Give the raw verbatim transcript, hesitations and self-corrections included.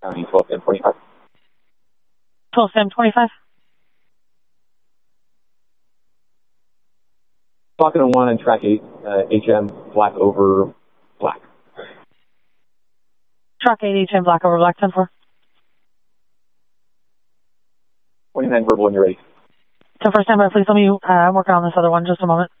County twelve ten twenty-five. twelve ten twenty-five. Talking to one on track eight, uh, H M black over black. Track eight, H M black over black, ten four. twenty-nine verbal when you're ready. ten four, stand by, please. Let me, uh, I'm working on this other one, just a moment.